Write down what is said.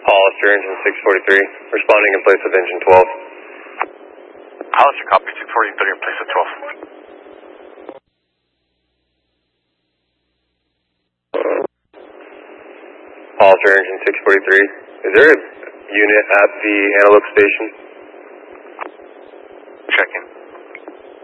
Hollister, engine 643, responding in place of engine 12. Hollister, copy 643 in place of 12. Hollister, engine 643. Is there a unit at the Antelope station? Checking.